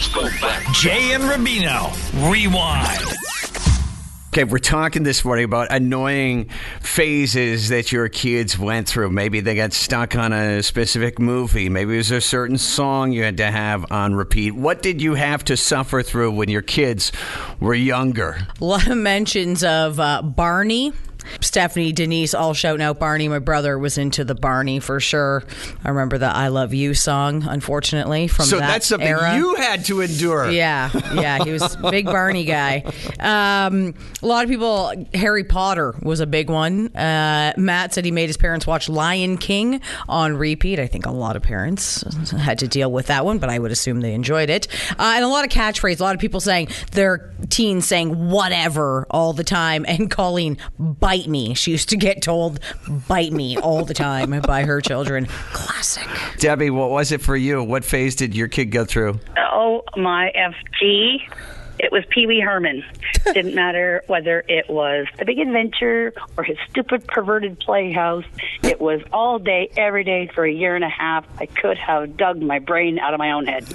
Let's go back. Jay and Rubino, rewind. Okay, we're talking this morning about annoying phases that your kids went through. Maybe they got stuck on a specific movie. Maybe it was a certain song you had to have on repeat. What did you have to suffer through when your kids were younger? A lot of mentions of Barney. Stephanie, Denise, all shouting out Barney. My brother was into the Barney for sure. I remember the I Love You song, unfortunately, from that era. So that's something you had to endure. Yeah, he was a big Barney guy. A lot of people, Harry Potter was a big one. Matt said he made his parents watch Lion King on repeat. I think a lot of parents had to deal with that one, but I would assume they enjoyed it. And a lot of catchphrases. A lot of people saying their teens saying whatever all the time, and Colleen, bite me. She used to get told bite me all the time by her children. Classic. Debbie, what was it for you? What phase did your kid go through? Oh, my FG. It was Pee Wee Herman. Didn't matter whether it was The Big Adventure or his stupid perverted playhouse. It was all day, every day for a year and a half. I could have dug my brain out of my own head.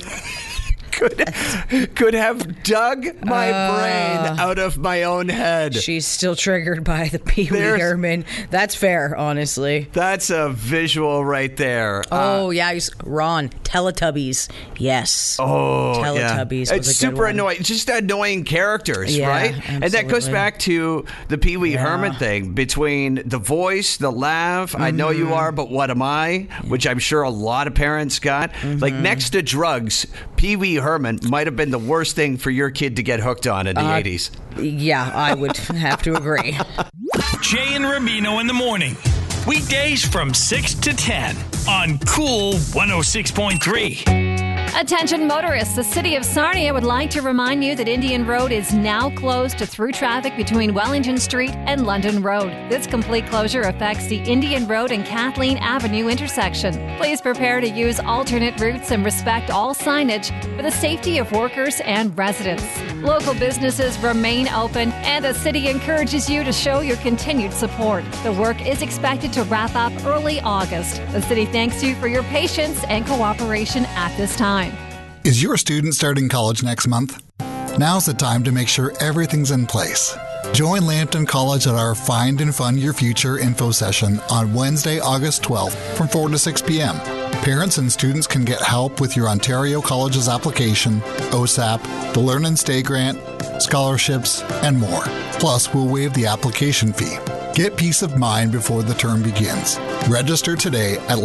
Could have dug my brain out of my own head. She's still triggered by the Pee Wee Herman. That's fair, honestly. That's a visual right there. Yeah, Ron, Teletubbies. Yes. Oh, Teletubbies. Yeah. Was it's a super good annoying. Just annoying characters, right? Absolutely. And that goes back to the Pee Wee Herman thing, between the voice, the laugh, I know you are, but what am I? Which I'm sure a lot of parents got. Like next to drugs, Pee Wee Herman might have been the worst thing for your kid to get hooked on in the 80s. Yeah, I would have to agree. Jay and Rubino in the morning. Weekdays from 6 to 10 on Cool 106.3. Attention motorists, the city of Sarnia would like to remind you that Indian Road is now closed to through traffic between Wellington Street and London Road. This complete closure affects the Indian Road and Kathleen Avenue intersection. Please prepare to use alternate routes and respect all signage for the safety of workers and residents. Local businesses remain open, and the city encourages you to show your continued support. The work is expected to wrap up early August. The city thanks you for your patience and cooperation at this time. Is your student starting college next month? Now's the time to make sure everything's in place. Join Lambton College at our Find and Fund Your Future info session on Wednesday, August 12th from 4 to 6 p.m. Parents and students can get help with your Ontario College's application, OSAP, the Learn and Stay grant, scholarships, and more. Plus, we'll waive the application fee. Get peace of mind before the term begins. Register today at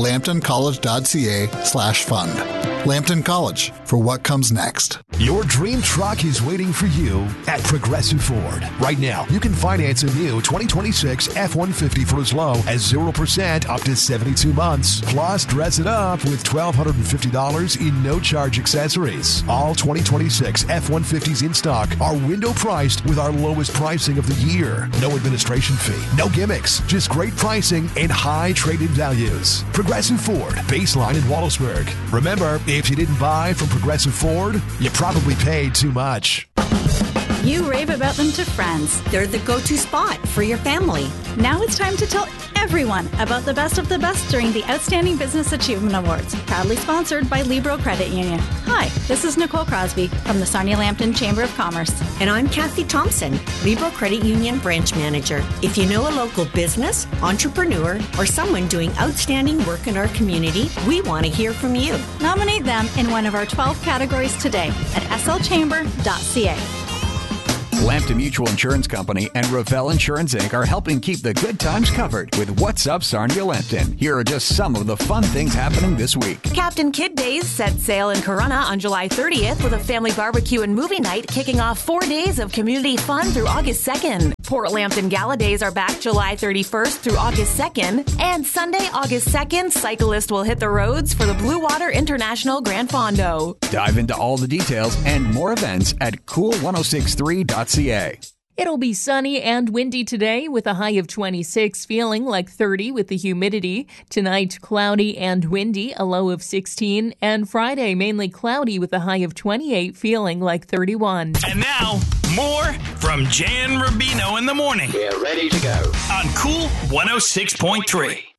lambtoncollege.ca/fund. Lambton College, for what comes next. Your dream truck is waiting for you at Progressive Ford. Right now, you can finance a new 2026 F-150 for as low as 0% up to 72 months. Plus, dress it up with $1,250 in no-charge accessories. All 2026 F-150s in stock are window priced with our lowest pricing of the year. No administration fee, no gimmicks, just great pricing and high trade-in values. Progressive Ford, Baseline in Wallaceburg. Remember, if you didn't buy from Progressive Ford, you probably paid too much. You rave about them to friends. They're the go-to spot for your family. Now it's time to tell everyone about the best of the best during the Outstanding Business Achievement Awards, proudly sponsored by Libro Credit Union. Hi, this is Nicole Crosby from the Sarnia-Lambton Chamber of Commerce. And I'm Kathy Thompson, Libro Credit Union Branch Manager. If you know a local business, entrepreneur, or someone doing outstanding work in our community, we want to hear from you. Nominate them in one of our 12 categories today at slchamber.ca. Lambton Mutual Insurance Company and Ravel Insurance Inc. are helping keep the good times covered with What's Up Sarnia-Lambton. Here are just some of the fun things happening this week. Captain Kidd Days set sail in Corunna on July 30th with a family barbecue and movie night kicking off 4 days of community fun through August 2nd. Port Lambton Gala Days are back July 31st through August 2nd. And Sunday, August 2nd, cyclists will hit the roads for the Blue Water International Grand Fondo. Dive into all the details and more events at cool1063.ca. It'll be sunny and windy today with a high of 26, feeling like 30 with the humidity. Tonight, cloudy and windy, a low of 16. And Friday, mainly cloudy with a high of 28, feeling like 31. And now, more from Jay and Rubino in the morning. We're ready to go. On Cool 106.3.